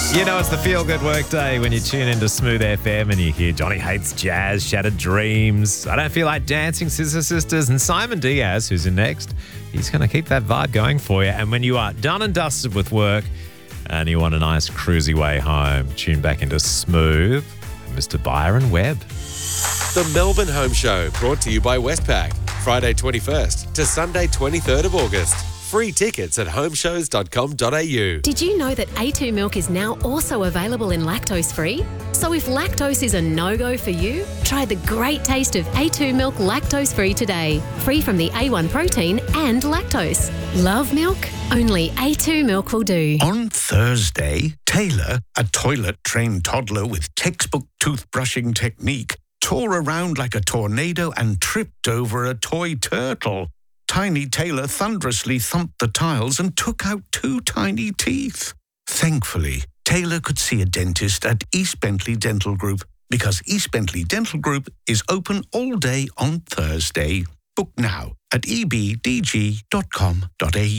You know it's the feel-good work day when you tune into Smooth FM and you hear Johnny Hates Jazz, Shattered Dreams, I Don't Feel Like Dancing, Scissor Sisters, and Simon Diaz, who's in next. He's going to keep that vibe going for you. And when you are done and dusted with work and you want a nice cruisy way home, tune back into Smooth, Mr. Byron Webb. The Melbourne Home Show, brought to you by Westpac. Friday 21st to Sunday 23rd of August. Free tickets at homeshows.com.au. Did you know that A2 milk is now also available in lactose-free? So if lactose is a no-go for you, try the great taste of A2 milk lactose-free today. Free from the A1 protein and lactose. Love milk? Only A2 milk will do. On Thursday, Taylor, a toilet-trained toddler with textbook toothbrushing technique, tore around like a tornado and tripped over a toy turtle. Tiny Taylor thunderously thumped the tiles and took out 2 tiny teeth. Thankfully, Taylor could see a dentist at East Bentley Dental Group because East Bentley Dental Group is open all day on Thursday. Book now at ebdg.com.au.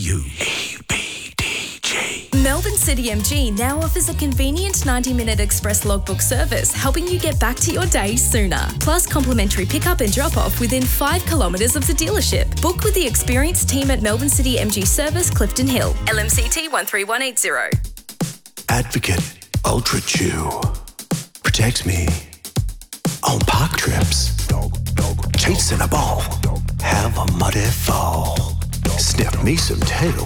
Melbourne City MG now offers a convenient 90-minute express logbook service, helping you get back to your day sooner. Plus complimentary pickup and drop-off within 5 kilometres of the dealership. Book with the experienced team at Melbourne City MG Service, Clifton Hill. LMCT 13180. Advocate Ultra Chew protects me on park trips. Chasing a ball, have a muddy fall. Sniff me some tail.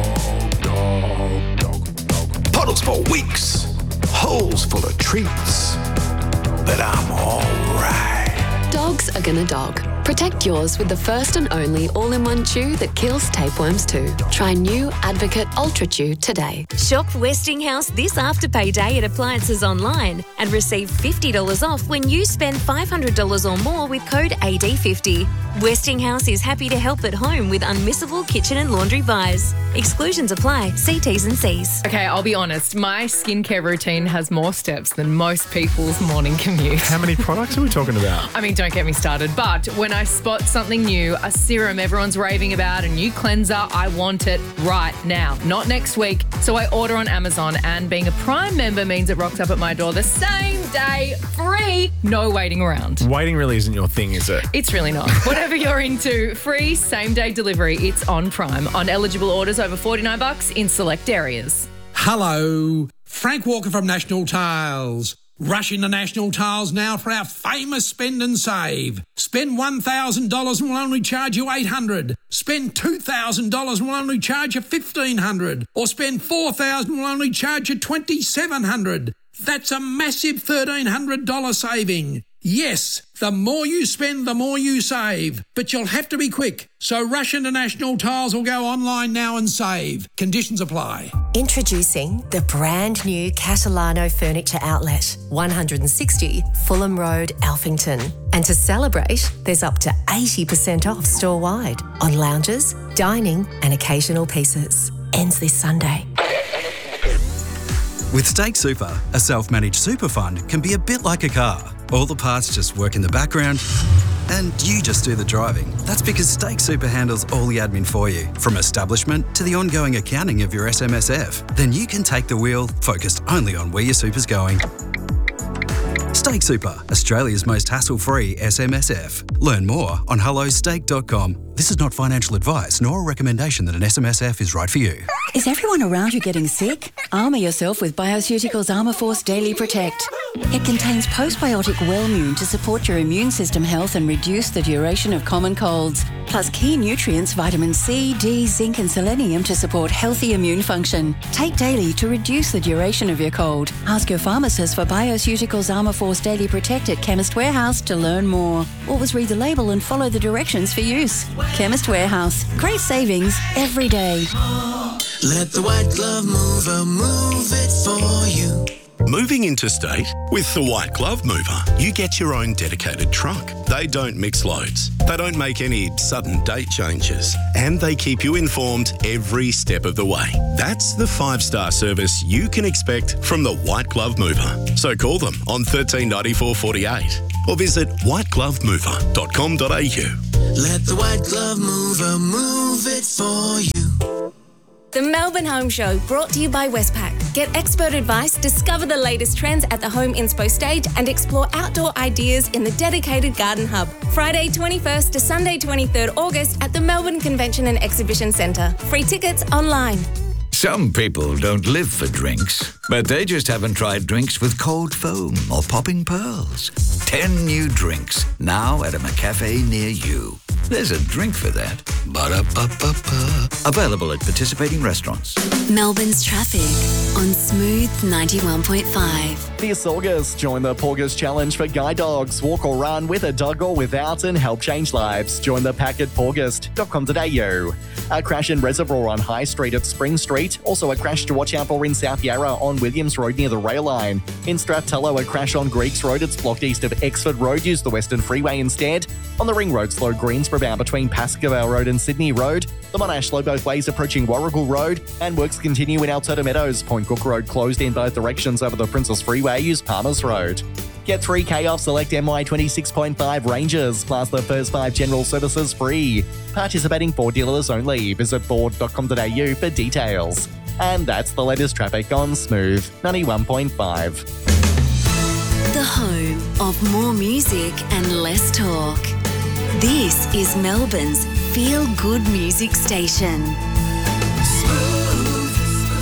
Puddles for weeks, holes full of treats, but I'm alright. Dogs are gonna dog. Protect yours with the first and only all-in-one chew that kills tapeworms too. Try new Advocate Ultra Chew today. Shop Westinghouse this Afterpay Day at Appliances Online and receive $50 off when you spend $500 or more with code AD50. Westinghouse is happy to help at home with unmissable kitchen and laundry buys. Exclusions apply. See T's and C's. Okay, I'll be honest. My skincare routine has more steps than most people's morning commute. How many products are we talking about? I mean, don't get me started. But when I spot something new, a serum everyone's raving about, a new cleanser, I want it right now, not next week. So I order on Amazon, and being a Prime member means it rocks up at my door the same day, free, no waiting around. Waiting really isn't your thing, is it? It's really not. Whatever you're into, free same-day delivery. It's on Prime. On eligible orders over $49 in select areas. Hello, Frank Walker from National Tiles. Rush into National Tiles now for our famous spend and save. Spend $1,000 and we'll only charge you $800. Spend $2,000 and we'll only charge you $1,500. Or spend $4,000 and we'll only charge you $2,700. That's a massive $1,300 saving. Yes, the more you spend, the more you save. But you'll have to be quick. So rush into National Tiles or go online now and save. Conditions apply. Introducing the brand new Catalano Furniture Outlet, 160 Fulham Road, Alphington. And to celebrate, there's up to 80% off store-wide on lounges, dining and occasional pieces. Ends this Sunday. With Stake Super, a self-managed super fund can be a bit like a car. All the parts just work in the background and you just do the driving. That's because Stake Super handles all the admin for you, from establishment to the ongoing accounting of your SMSF. Then you can take the wheel, focused only on where your super's going. Stake Super, Australia's most hassle-free SMSF. Learn more on hellostake.com. This is not financial advice nor a recommendation that an SMSF is right for you. Is everyone around you getting sick? Armour yourself with Bioceuticals Armourforce Daily Protect. It contains postbiotic Wellmune to support your immune system health and reduce the duration of common colds. Plus key nutrients vitamin C, D, zinc and selenium to support healthy immune function. Take daily to reduce the duration of your cold. Ask your pharmacist for Bioceuticals Armourforce Daily Protect at Chemist Warehouse to learn more. Always read the label and follow the directions for use. Chemist Warehouse. Great savings every day. Let the White Glove Mover move it for you. Moving interstate? With the White Glove Mover, you get your own dedicated truck. They don't mix loads. They don't make any sudden date changes. And they keep you informed every step of the way. That's the 5-star service you can expect from the White Glove Mover. So call them on 139448 or visit whiteglovemover.com.au. Let the White Glove Mover move it for you. The Melbourne Home Show, brought to you by Westpac. Get expert advice, discover the latest trends at the Home Inspo stage and explore outdoor ideas in the dedicated Garden Hub. Friday 21st to Sunday 23rd August at the Melbourne Convention and Exhibition Centre. Free tickets online. Some people don't live for drinks, but they just haven't tried drinks with cold foam or popping pearls. 10 new drinks, now at a McCafe near you. There's a drink for that. Ba-da-ba-ba-ba. Available at participating restaurants. Melbourne's traffic on Smooth 91.5. This August, join the Porgis Challenge for guide dogs. Walk or run with a dog or without and help change lives. Join the pack at porgist.com.au. A crash in Reservoir on High Street at Spring Street. Also a crash to watch out for in South Yarra on Williams Road near the rail line. In Strathtello, a crash on Greeks Road. It's blocked east of Exford Road. Use the Western Freeway instead. On the Ring Road, slow Greensboro bound between Pascoe Road and Sydney Road. The Monash slow both ways approaching Warrigal Road. And works continue in Alberta Meadows. Point Cook Road closed in both directions over the Princess Freeway. Use Palmers Road. Get 3K off select MY26.5 ranges, plus the first 5 general services free. Participating Ford dealers only. Visit ford.com.au for details. And that's the latest traffic on Smooth 91.5. The home of more music and less talk. This is Melbourne's feel-good music station. Smooth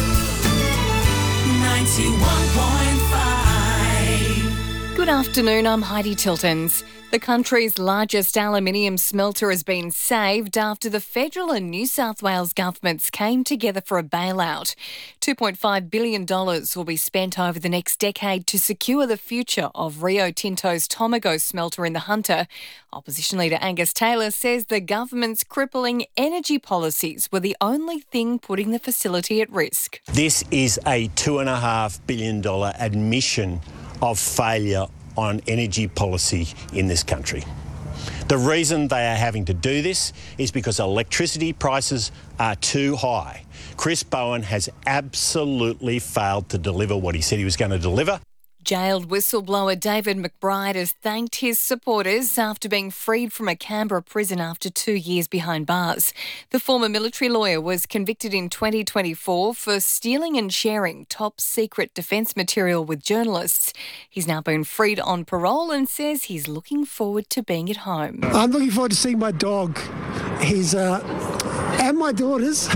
91.5. Good afternoon, I'm Heidi Tiltons. The country's largest aluminium smelter has been saved after the federal and New South Wales governments came together for a bailout. $2.5 billion will be spent over the next decade to secure the future of Rio Tinto's Tomago smelter in the Hunter. Opposition leader Angus Taylor says the government's crippling energy policies were the only thing putting the facility at risk. This is a $2.5 billion admission of failure on energy policy in this country. The reason they are having to do this is because electricity prices are too high. Chris Bowen has absolutely failed to deliver what he said he was going to deliver. Jailed whistleblower David McBride has thanked his supporters after being freed from a Canberra prison after 2 years behind bars. The former military lawyer was convicted in 2024 for stealing and sharing top-secret defence material with journalists. He's now been freed on parole and says he's looking forward to being at home. I'm looking forward to seeing my dog. He's and my daughters,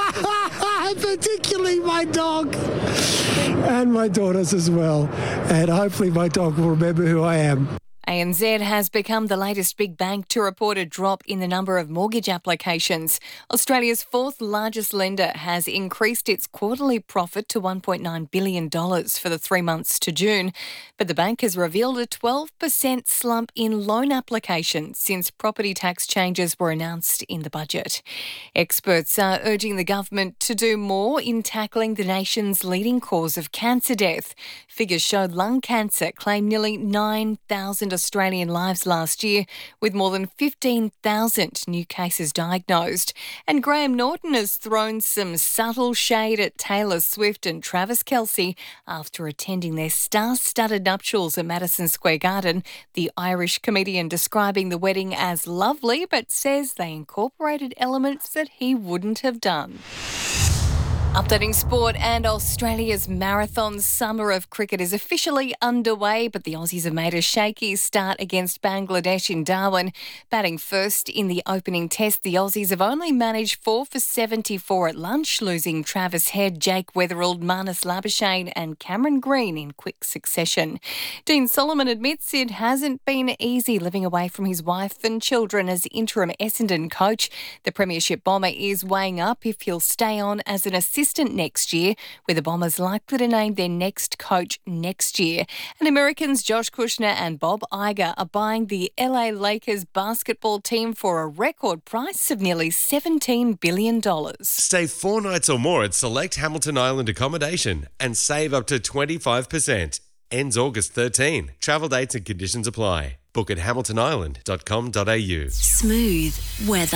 particularly my dog. And my daughters as well. And hopefully my dog will remember who I am. ANZ has become the latest big bank to report a drop in the number of mortgage applications. Australia's fourth largest lender has increased its quarterly profit to $1.9 billion for the 3 months to June. But the bank has revealed a 12% slump in loan applications since property tax changes were announced in the budget. Experts are urging the government to do more in tackling the nation's leading cause of cancer death. Figures showed lung cancer claimed nearly 9,000 Australian lives last year, with more than 15,000 new cases diagnosed. And Graham Norton has thrown some subtle shade at Taylor Swift and Travis Kelce after attending their star-studded nuptials at Madison Square Garden. The Irish comedian describing the wedding as lovely, but says they incorporated elements that he wouldn't have done. Updating sport, and Australia's marathon summer of cricket is officially underway, but the Aussies have made a shaky start against Bangladesh in Darwin. Batting first in the opening test, the Aussies have only managed 4 for 74 at lunch, losing Travis Head, Jake Weatherald, Marnus Labuschagne and Cameron Green in quick succession. Dean Solomon admits it hasn't been easy living away from his wife and children as interim Essendon coach. The Premiership bomber is weighing up if he'll stay on as an assistant next year, with the Bombers likely to name their next coach next year. And Americans Josh Kushner and Bob Iger are buying the LA Lakers basketball team for a record price of nearly $17 billion. Stay 4 nights or more at select Hamilton Island accommodation and save up to 25%. Ends August 13. Travel dates and conditions apply. Book at hamiltonisland.com.au. Smooth weather.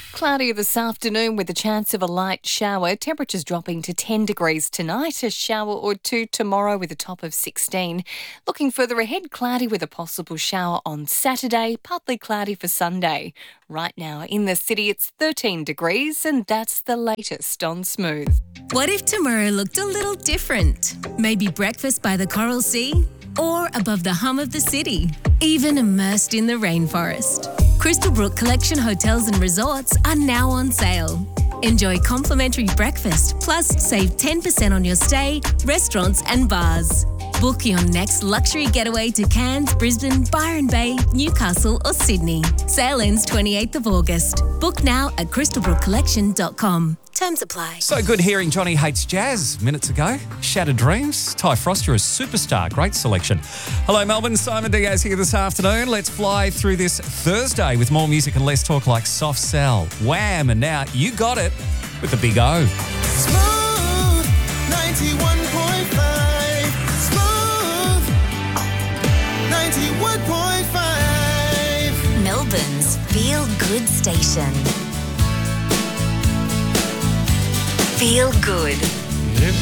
Cloudy this afternoon with a chance of a light shower. Temperatures dropping to 10 degrees tonight. A shower or two tomorrow with a top of 16. Looking further ahead, cloudy with a possible shower on Saturday. Partly cloudy for Sunday. Right now in the city it's 13 degrees and that's the latest on Smooth. What if tomorrow looked a little different? Maybe breakfast by the Coral Sea? Or above the hum of the city? Even immersed in the rainforest? Crystal Brook Collection Hotels and Resorts are now on sale. Enjoy complimentary breakfast, plus save 10% on your stay, restaurants and bars. Book your next luxury getaway to Cairns, Brisbane, Byron Bay, Newcastle or Sydney. Sale ends 28th of August. Book now at crystalbrookcollection.com. Terms apply. So good hearing Johnny Hates Jazz minutes ago. Shattered Dreams. Ty Frost, you're a superstar. Great selection. Hello, Melbourne. Simon Diaz here this afternoon. Let's fly through this Thursday with more music and less talk like Soft Cell, Wham, and now You Got It with the Big O. Smooth 91.5. Smooth 91.5. Melbourne's Feel Good Station. Feel Good